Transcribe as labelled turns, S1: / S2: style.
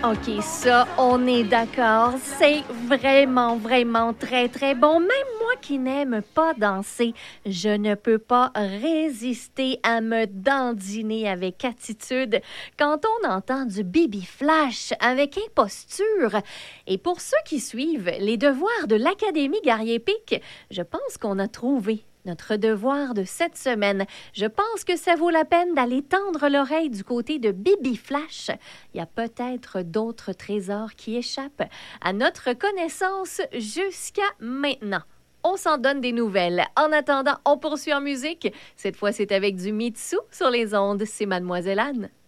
S1: OK, ça, on est d'accord. C'est vraiment, vraiment très, très bon. Même moi qui n'aime pas danser, je ne peux pas résister à me dandiner avec attitude quand on entend du Bibi Flash avec imposture. Et pour ceux qui suivent les devoirs de l'Académie Guerrier-Pic, je pense qu'on a trouvé notre devoir de cette semaine. Je pense que ça vaut la peine d'aller tendre l'oreille du côté de Bibi Flash. Il y a peut-être d'autres trésors qui échappent à notre connaissance jusqu'à maintenant. On s'en donne des nouvelles. En attendant, on poursuit en musique. Cette fois, c'est avec du Mitsu sur les ondes. C'est Mademoiselle Anne.